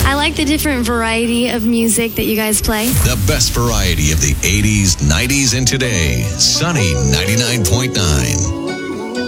I like the different variety of music that you guys play. The best variety of the 80s, 90s, and today. Sunny 99.9.